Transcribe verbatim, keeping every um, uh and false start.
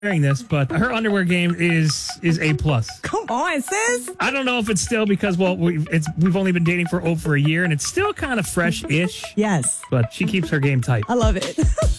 wearing this, but her underwear game is is A plus. Come on, sis. I don't know if it's still because well, we've it's we've only been dating for over a year, and it's still kind of fresh-ish. Yes, but she keeps her game tight. I love it.